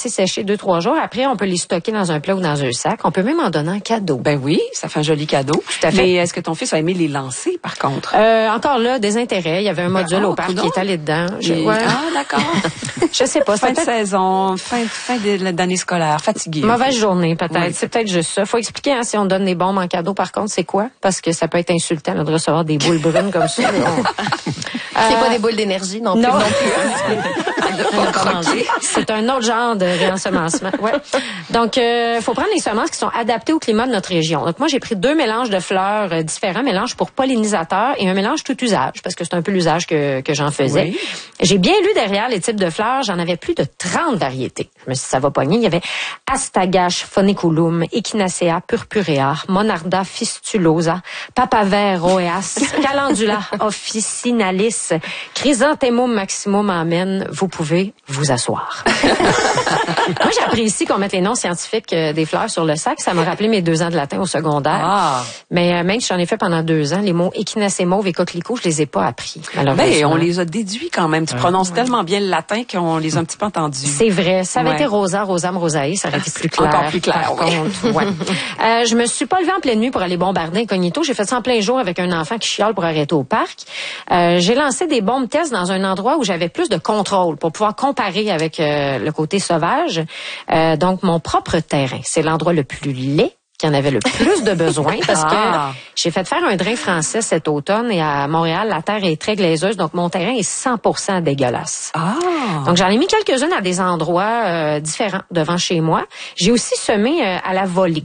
laisser sécher 2-3 jours. Après, on peut les stocker dans un plat ou dans un sac. On peut même en donner un cadeau. Ben oui, ça fait un joli cadeau. Tout à fait. Mais est-ce que ton fils a aimé les lancer, par contre? Encore là, des intérêts. Il y avait un module au parc qui est allé dedans. Ah, d'accord. Je sais pas. Fin de saison, fin d'année scolaire, fatigué. Mauvaise journée, peut-être. Oui. C'est peut-être juste ça. Faut expliquer, hein, si on donne des bombes en cadeau, par contre, c'est quoi? Parce que ça peut être insultant là, de recevoir des boules brunes comme ça. C'est pas des boules d'énergie non plus. Non. plus. C'est un autre genre de réensemencement. Ouais. Donc, faut prendre les semences qui sont adaptées au climat de notre région. Donc, moi, j'ai pris 2 mélanges de fleurs différents, mélange pour pollinisateurs et un mélange tout usage, parce que c'est un peu l'usage que j'en faisais. Oui. J'ai bien lu derrière les types de fleurs. J'en avais plus de 30 variétés. Je me suis dit, ça va pogner. Il y avait Astagache funiculum, Echinacea purpurea, Monarda fistulosa, Papaver roeas, Calendula officinalis, Chrysanthemum maximum amen. Vous pouvez vous asseoir. Moi, j'apprécie qu'on mette les noms scientifiques des fleurs sur le sac. Ça m'a rappelé mes 2 ans de latin au secondaire. Ah. Mais même si j'en ai fait pendant 2 ans, les mots échinacée mauve et coquelicot, je les ai pas appris, malheureusement. Ben, on les a déduits quand même. Tu prononces tellement bien le latin qu'on les a un petit peu entendus. C'est vrai. Ça avait été rosa, rosam, rosae, ça aurait été plus clair. Encore plus clair, par contre, ouais. Je me suis pas levée en pleine nuit pour aller bombarder incognito. J'ai fait ça en plein jour avec un enfant qui chiale pour arrêter au parc. J'ai lancé des bombes tests dans un endroit où j'avais plus de contrôle pour pouvoir comparer avec le côté sauvage. Donc, mon propre terrain, c'est l'endroit le plus laid qui en avait le plus de besoin parce que j'ai fait faire un drain français cet automne et à Montréal, la terre est très glaiseuse, donc mon terrain est 100% dégueulasse. Donc, j'en ai mis quelques-unes à des endroits différents devant chez moi. J'ai aussi semé à la volée.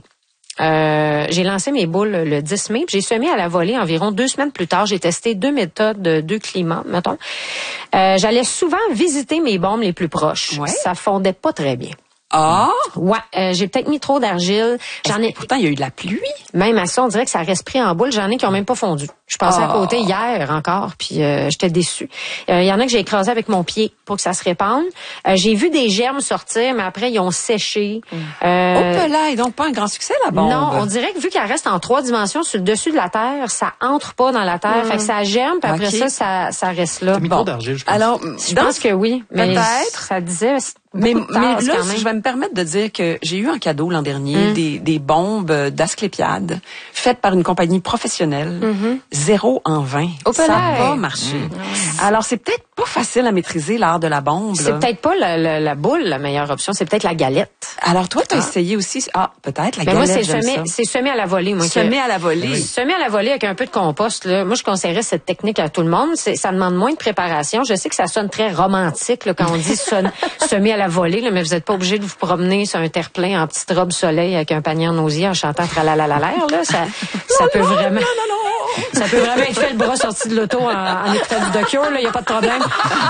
J'ai lancé mes boules le 10 mai, puis j'ai semé à la volée environ 2 semaines plus tard. J'ai testé 2 méthodes, 2 climats, mettons. J'allais souvent visiter mes bombes les plus proches. Ouais. Ça fondait pas très bien. Ouais, j'ai peut-être mis trop d'argile. Pourtant, il y a eu de la pluie. Même à ça, on dirait que ça reste pris en boule. J'en ai qui ont même pas fondu. Je passais à côté hier encore, puis j'étais déçue. Il y en a que j'ai écrasé avec mon pied pour que ça se répande. J'ai vu des germes sortir, mais après, ils ont séché. Là, et donc pas un grand succès, la bombe. Non, on dirait que vu qu'elle reste en 3 dimensions sur le dessus de la terre, ça entre pas dans la terre. Fait que ça germe, puis après ça reste là. T'as mis trop d'argile, je pense. Alors, Je pense que oui, mais peut-être. ça disait... Mais beaucoup de là, tasses, quand même. je vais me permettre de dire que j'ai eu en cadeau l'an dernier des bombes d'Asclépiade faites par une compagnie professionnelle, 0 en 20. Ça n'a pas marché. Alors, c'est peut-être pas facile à maîtriser l'art de la bombe. C'est là. peut-être pas la boule la meilleure option, c'est peut-être la galette. Alors, toi, tu as essayé aussi... peut-être la Mais galette, moi, j'aime ça. c'est semé à la volée. Moi, Semé à la volée. Semer à la volée avec un peu de compost, là. Moi, je conseillerais cette technique à tout le monde. Ça demande moins de préparation. Je sais que ça sonne très romantique, là, quand on dit semer à la volée, là, mais vous n'êtes pas obligé de vous promener sur un terre-plein en petite robe soleil avec un panier en osier en chantant tralalalalaire, là. Ça peut vraiment... Ça peut vraiment être fait le bras sorti de l'auto en écoutant du docu, là, il n'y a pas de problème.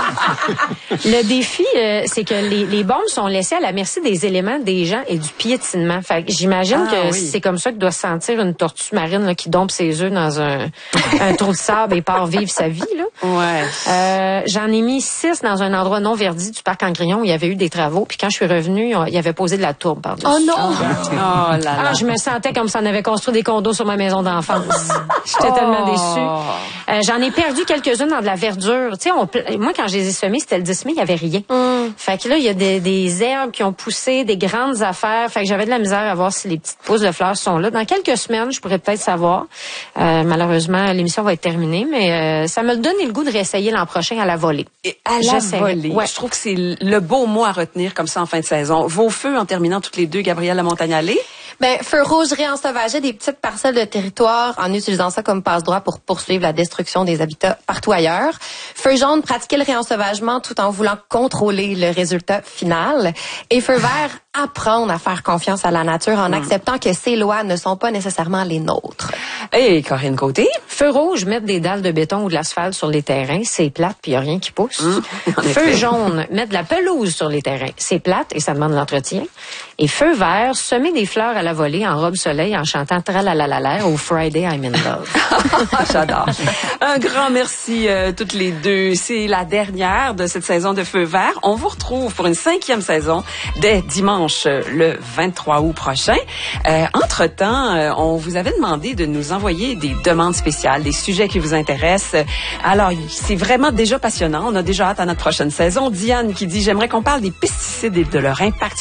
Le défi, c'est que les bombes sont laissées à la merci des éléments des gens et du piétinement. Fait que j'imagine que c'est comme ça que doit se sentir une tortue marine là, qui dompe ses œufs dans un trou de sable et part vivre sa vie. Là. Ouais. J'en ai mis 6 dans un endroit non verdi du parc Angrillon où il y avait eu des travaux. Puis quand je suis revenue, il y avait posé de la tourbe par-dessus. Oh non! Oh là là. Je me sentais comme si on avait construit des condos sur ma maison d'enfance. J'étais tellement déçue. J'en ai perdu quelques-unes dans de la verdure. Tu sais, moi, quand je les ai semées, c'était le 10 mai, il y avait rien. Fait que là, il y a des herbes qui ont poussé, des grandes affaires. Fait que j'avais de la misère à voir si les petites pousses de fleurs sont là. Dans quelques semaines, je pourrais peut-être savoir. Malheureusement, l'émission va être terminée, mais ça me donne le goût de réessayer l'an prochain à la volée. Et à la volée. Ouais. Je trouve que c'est le beau mot à retenir comme ça en fin de saison. Vos feux en terminant toutes les deux, Gabrielle Lamontagne-Allé. Feu rouge réensauvageait des petites parcelles de territoire en utilisant ça comme passe-droit pour poursuivre la destruction des habitats partout ailleurs. Feu jaune pratiquait le réensauvagement tout en voulant contrôler le résultat final. Et feu vert apprendre à faire confiance à la nature en acceptant que ces lois ne sont pas nécessairement les nôtres. Et Corinne Côté. Feu rouge, mettre des dalles de béton ou de l'asphalte sur les terrains, c'est plate puis il n'y a rien qui pousse. Feu jaune, mettre de la pelouse sur les terrains, c'est plate et ça demande de l'entretien. Et feu vert, semer des fleurs à la volée en robe soleil en chantant Tralalalala au Friday I'm in Love. J'adore. Un grand merci toutes les deux. C'est la dernière de cette saison de Feu vert. On vous retrouve pour une 5e saison dès dimanche le 23 août prochain. Entre-temps, on vous avait demandé de nous envoyer des demandes spéciales, des sujets qui vous intéressent. Alors, c'est vraiment déjà passionnant. On a déjà hâte à notre prochaine saison. Diane qui dit « J'aimerais qu'on parle des pesticides et de leur impact